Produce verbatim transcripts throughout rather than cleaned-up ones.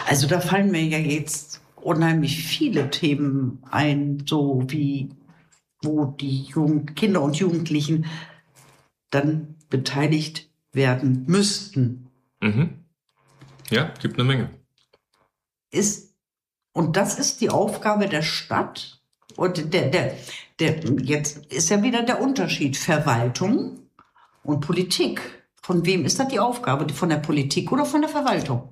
Also da fallen mir ja jetzt unheimlich viele Themen ein, so wie wo die Jugend, Kinder und Jugendlichen dann beteiligt werden müssten. Mhm. Ja, gibt eine Menge. Ist, und das ist die Aufgabe der Stadt. Und der, der, der, jetzt ist ja wieder der Unterschied. Verwaltung und Politik. Von wem ist das die Aufgabe? Von der Politik oder von der Verwaltung?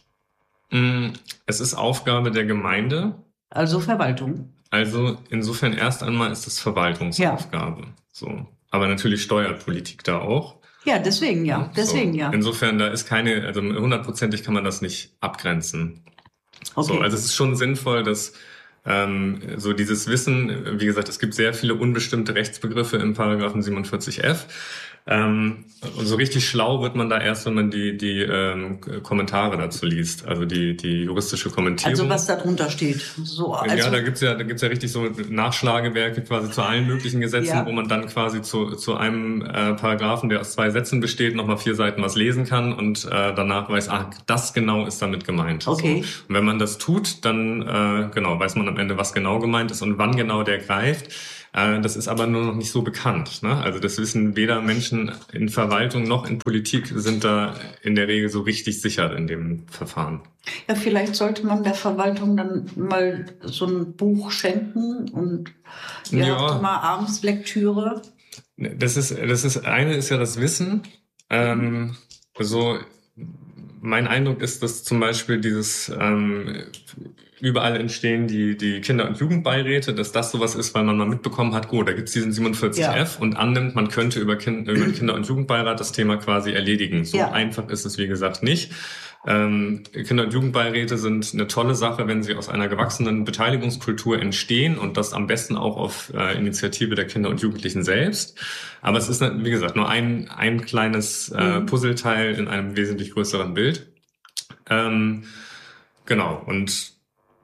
Es ist Aufgabe der Gemeinde. Also Verwaltung. Also insofern erst einmal ist es Verwaltungsaufgabe. Ja. So. Aber natürlich steuert Politik da auch. Ja, deswegen ja, deswegen so. ja. Insofern, da ist keine, also hundertprozentig kann man das nicht abgrenzen. Okay. So, also es ist schon sinnvoll, dass ähm, so dieses Wissen, wie gesagt, es gibt sehr viele unbestimmte Rechtsbegriffe im Paragraphen siebenundvierzig F. Ähm, und so richtig schlau wird man da erst, wenn man die die ähm, Kommentare dazu liest, also die die juristische Kommentierung. Also was da drunter steht. So, also ja, da gibt's ja da gibt's ja richtig so Nachschlagewerke quasi zu allen möglichen Gesetzen, ja. wo man dann quasi zu zu einem äh, Paragraphen, der aus zwei Sätzen besteht, nochmal vier Seiten was lesen kann und äh, danach weiß, ah, das genau ist damit gemeint. Okay. So. Und wenn man das tut, dann äh, genau weiß man am Ende, was genau gemeint ist und wann genau der greift. Das ist aber nur noch nicht so bekannt. Ne? Also das wissen weder Menschen in Verwaltung noch in Politik sind da in der Regel so richtig sicher in dem Verfahren. Ja, vielleicht sollte man der Verwaltung dann mal so ein Buch schenken und ihr ja. habt mal abends Lektüre. Das ist, das ist, eine ist ja das Wissen. Ähm, so, mein Eindruck ist, dass zum Beispiel dieses ähm, überall entstehen die die Kinder- und Jugendbeiräte, dass das sowas ist, weil man mal mitbekommen hat, oh, da gibt's diesen siebenundvierzig F ja. und annimmt, man könnte über, kind, über den Kinder- und Jugendbeirat das Thema quasi erledigen. So ja. einfach ist es, wie gesagt, nicht. Ähm, Kinder- und Jugendbeiräte sind eine tolle Sache, wenn sie aus einer gewachsenen Beteiligungskultur entstehen und das am besten auch auf äh, Initiative der Kinder und Jugendlichen selbst. Aber es ist, wie gesagt, nur ein ein kleines äh, Puzzleteil in einem wesentlich größeren Bild. Ähm, genau, und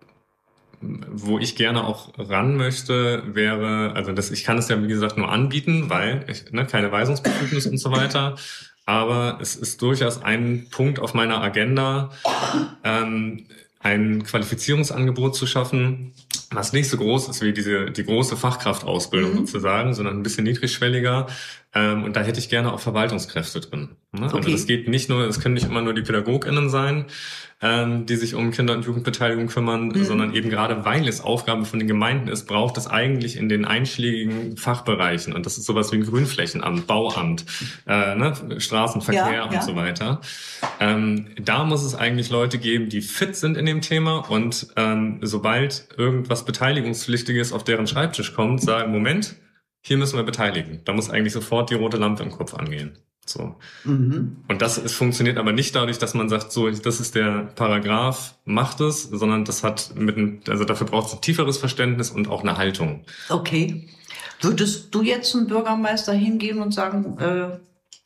wo ich gerne auch ran möchte, wäre, also das, ich kann es ja wie gesagt nur anbieten, weil ich, ne, keine Weisungsbefugnis und so weiter. Aber es ist durchaus ein Punkt auf meiner Agenda, ähm, ein Qualifizierungsangebot zu schaffen, was nicht so groß ist wie diese die große Fachkraftausbildung mhm. sozusagen, sondern ein bisschen niedrigschwelliger. Ähm, und da hätte ich gerne auch Verwaltungskräfte drin. Ne? Okay. Also das geht nicht nur, es können nicht immer nur die PädagogInnen sein, ähm, die sich um Kinder- und Jugendbeteiligung kümmern, mhm. sondern eben gerade weil es Aufgabe von den Gemeinden ist, braucht es eigentlich in den einschlägigen Fachbereichen, und das ist sowas wie ein Grünflächenamt, Bauamt, äh, ne? Straßenverkehr ja, und ja. so weiter. Ähm, da muss es eigentlich Leute geben, die fit sind in dem Thema und ähm, sobald irgendwas Beteiligungspflichtiges auf deren Schreibtisch kommt, sagen, Moment, hier müssen wir beteiligen. Da muss eigentlich sofort die rote Lampe im Kopf angehen. So. Mhm. Und das ist, funktioniert aber nicht dadurch, dass man sagt, so, das ist der Paragraph, macht es, sondern das hat mit einem, also dafür braucht es ein tieferes Verständnis und auch eine Haltung. Okay. Würdest du jetzt zum Bürgermeister hingehen und sagen, äh,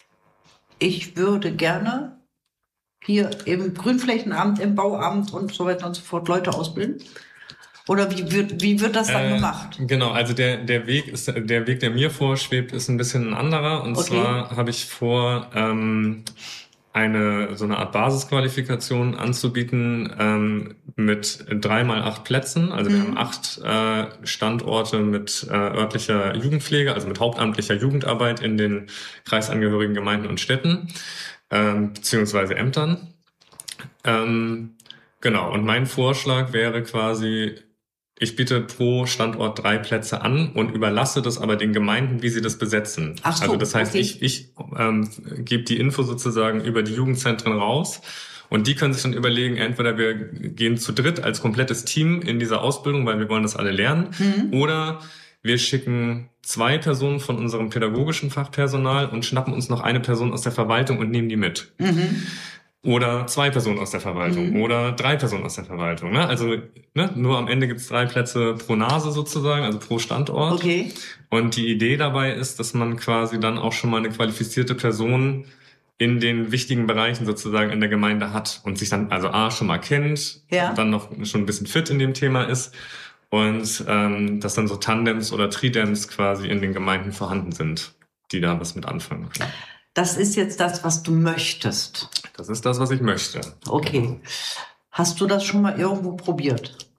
ich würde gerne hier im Grünflächenamt, im Bauamt und so weiter und so fort Leute ausbilden? Oder wie wird, wie wird das dann äh, gemacht? Genau, also der, der Weg ist, der Weg, der mir vorschwebt, ist ein bisschen ein anderer. Und okay. zwar habe ich vor, ähm, eine, so eine Art Basisqualifikation anzubieten, ähm, mit drei mal acht Plätzen. Also mhm. wir haben acht, äh, Standorte mit, äh, örtlicher Jugendpflege, also mit hauptamtlicher Jugendarbeit in den kreisangehörigen Gemeinden und Städten, ähm, beziehungsweise Ämtern. Ähm, genau. Und mein Vorschlag wäre quasi, ich biete pro Standort drei Plätze an und überlasse das aber den Gemeinden, wie sie das besetzen. Ach so, also das heißt, okay. ich ich ähm, gebe die Info sozusagen über die Jugendzentren raus und die können sich dann überlegen, entweder wir gehen zu dritt als komplettes Team in diese Ausbildung, weil wir wollen das alle lernen, mhm. oder wir schicken zwei Personen von unserem pädagogischen Fachpersonal und schnappen uns noch eine Person aus der Verwaltung und nehmen die mit. Mhm. Oder zwei Personen aus der Verwaltung mhm. oder drei Personen aus der Verwaltung. Ne? Also ne, nur am Ende gibt's drei Plätze pro Nase sozusagen, also pro Standort. Okay. Und die Idee dabei ist, dass man quasi dann auch schon mal eine qualifizierte Person in den wichtigen Bereichen sozusagen in der Gemeinde hat und sich dann also A schon mal kennt, ja. dann noch schon ein bisschen fit in dem Thema ist und ähm, dass dann so Tandems oder Tridems quasi in den Gemeinden vorhanden sind, die da was mit anfangen können. Das ist jetzt das, was du möchtest. Das ist das, was ich möchte. Okay. Hast du das schon mal irgendwo probiert?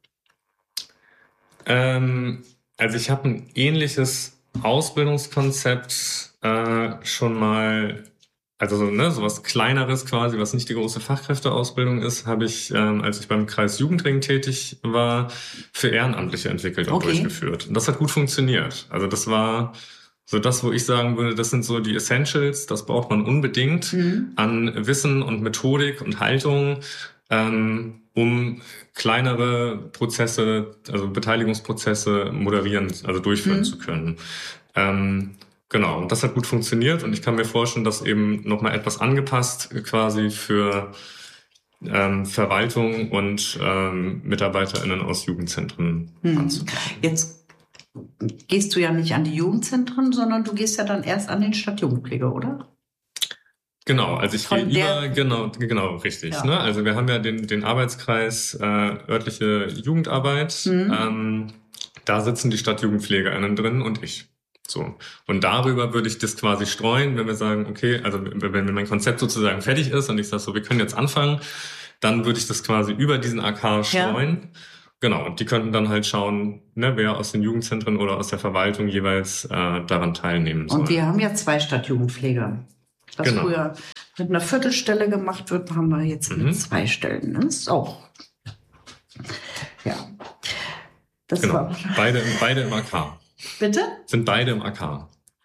Ähm, also ich habe ein ähnliches Ausbildungskonzept äh, schon mal, also so, ne, sowas Kleineres quasi, was nicht die große Fachkräfteausbildung ist, habe ich, ähm, als ich beim Kreis Jugendring tätig war, für Ehrenamtliche entwickelt und Okay. durchgeführt. Und das hat gut funktioniert. Also das war so das, wo ich sagen würde, das sind so die Essentials, das braucht man unbedingt Mhm. an Wissen und Methodik und Haltung, ähm, um kleinere Prozesse, also Beteiligungsprozesse moderieren, also durchführen Mhm. zu können. Ähm, genau, und das hat gut funktioniert und ich kann mir vorstellen, dass eben nochmal etwas angepasst quasi für ähm, Verwaltung und ähm, MitarbeiterInnen aus Jugendzentren Mhm. anzubieten. Jetzt gehst du ja nicht an die Jugendzentren, sondern du gehst ja dann erst an den Stadtjugendpflege, oder? Genau, also ich Von gehe der- über, genau, genau, richtig. Ja. Ne? Also wir haben ja den, den Arbeitskreis äh, örtliche Jugendarbeit. Mhm. Ähm, da sitzen die StadtjugendpflegerInnen drin und ich. So. Und darüber würde ich das quasi streuen, wenn wir sagen, okay, also wenn wenn mein Konzept sozusagen fertig ist und ich sage so, wir können jetzt anfangen, dann würde ich das quasi über diesen A K streuen. Genau, und die könnten dann halt schauen, ne, wer aus den Jugendzentren oder aus der Verwaltung jeweils äh, daran teilnehmen soll. Und wir haben ja zwei Stadtjugendpfleger. Was Genau. früher mit einer Viertelstelle gemacht wird, haben wir jetzt Mhm. mit zwei Stellen. Das ist auch. Ja. Das Genau, war. beide, beide im A K. Bitte? Sind beide im A K.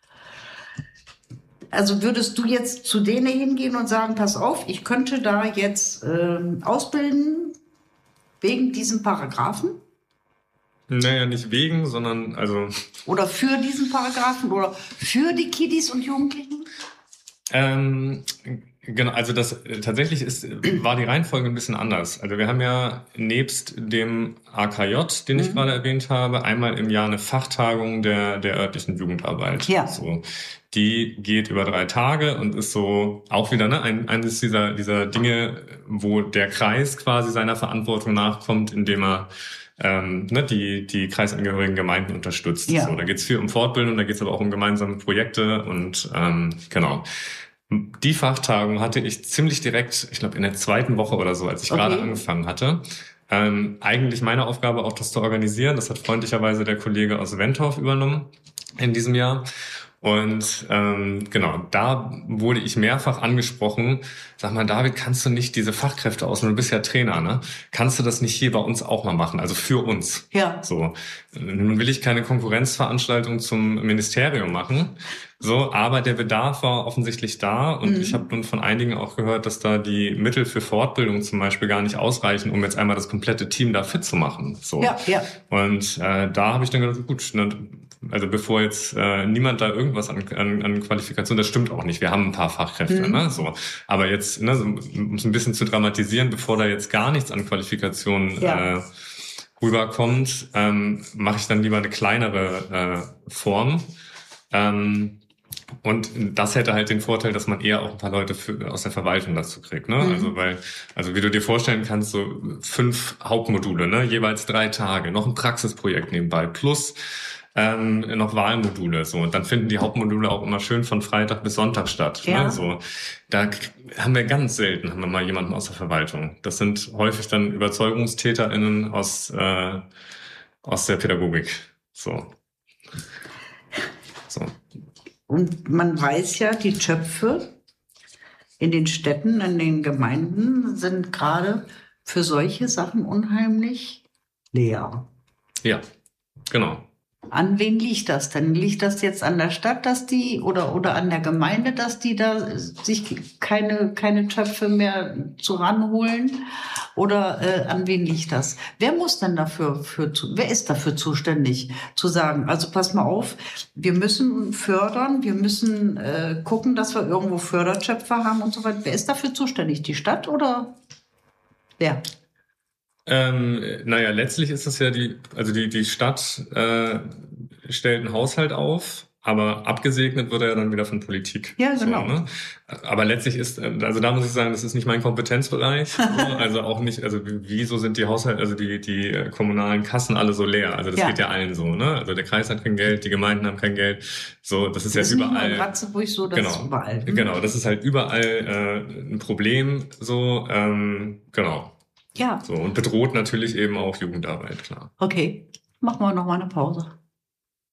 Also würdest du jetzt zu denen hingehen und sagen, pass auf, ich könnte da jetzt ähm, ausbilden wegen diesem Paragraphen? Naja, nicht wegen, sondern also Oder für diesen Paragraphen oder für die Kiddies und Jugendlichen? ähm, genau, also das äh, tatsächlich ist war die Reihenfolge ein bisschen anders. Also wir haben ja nebst dem A K J, den ich Mhm. gerade erwähnt habe, einmal im Jahr eine Fachtagung der der örtlichen Jugendarbeit. Ja. So, die geht über drei Tage und ist so auch wieder ne ein, eines dieser dieser Dinge, wo der Kreis quasi seiner Verantwortung nachkommt, indem er ähm, ne, die die kreisangehörigen Gemeinden unterstützt. Ja. So, da geht's viel um Fortbildung, da geht's aber auch um gemeinsame Projekte und ähm, genau. Die Fachtagung hatte ich ziemlich direkt, ich glaube in der zweiten Woche oder so, als ich Okay. gerade angefangen hatte. Ähm, eigentlich meine Aufgabe auch das zu organisieren. Das hat freundlicherweise der Kollege aus Wentorf übernommen in diesem Jahr. Und ähm, genau, da wurde ich mehrfach angesprochen, sag mal, David, kannst du nicht diese Fachkräfte aus, du bist ja Trainer, ne? Kannst du das nicht hier bei uns auch mal machen, also für uns? Ja. So, nun will ich keine Konkurrenzveranstaltung zum Ministerium machen, so, aber der Bedarf war offensichtlich da und Mhm. ich habe nun von einigen auch gehört, dass da die Mittel für Fortbildung zum Beispiel gar nicht ausreichen, um jetzt einmal das komplette Team da fit zu machen. So. Ja, ja. Und äh, da habe ich dann gedacht, gut, ne, also bevor jetzt äh, niemand da irgendwas an, an, an Qualifikation, das stimmt auch nicht. Wir haben ein paar Fachkräfte, Mhm. ne? So, aber jetzt, ne, so, um es ein bisschen zu dramatisieren, bevor da jetzt gar nichts an Qualifikationen Ja. äh, rüberkommt, ähm, mache ich dann lieber eine kleinere äh, Form. Ähm, und das hätte halt den Vorteil, dass man eher auch ein paar Leute für, aus der Verwaltung dazu kriegt, ne? Mhm. Also weil, also wie du dir vorstellen kannst, so fünf Hauptmodule, ne? Jeweils drei Tage, noch ein Praxisprojekt nebenbei, plus ähm, noch Wahlmodule, so. Und dann finden die Hauptmodule auch immer schön von Freitag bis Sonntag statt, Ja. ne? So. Da k- haben wir ganz selten, haben wir mal jemanden aus der Verwaltung. Das sind häufig dann ÜberzeugungstäterInnen aus, äh, aus der Pädagogik, so. So. Und man weiß ja, die Töpfe in den Städten, in den Gemeinden sind gerade für solche Sachen unheimlich leer. Ja, genau. An wen liegt das denn? Liegt das jetzt an der Stadt, dass die oder oder an der Gemeinde, dass die da sich keine keine Töpfe mehr zu ranholen? Oder äh, an wen liegt das? Wer muss denn dafür für zu, wer ist dafür zuständig zu sagen? Also pass mal auf, wir müssen fördern, wir müssen äh, gucken, dass wir irgendwo Fördertöpfe haben und so weiter. Wer ist dafür zuständig? Die Stadt oder wer? Ähm, naja, letztlich ist es ja die, also die, die Stadt äh, stellt einen Haushalt auf, aber abgesegnet wird er ja dann wieder von Politik. Ja, genau. So, ne? Aber letztlich ist, also da muss ich sagen, das ist nicht mein Kompetenzbereich. So, also auch nicht, also wieso sind die Haushalte, also die, die kommunalen Kassen alle so leer? Also das Ja. geht ja allen so, ne? Also der Kreis hat kein Geld, die Gemeinden haben kein Geld. So, das ist Das ist ja nicht nur überall. in Ratzeburg so, das ist Genau, überall. Hm? genau, das ist halt überall äh, ein Problem. So, ähm, genau. Ja. So, und bedroht natürlich eben auch Jugendarbeit, klar. Okay, machen wir noch mal eine Pause.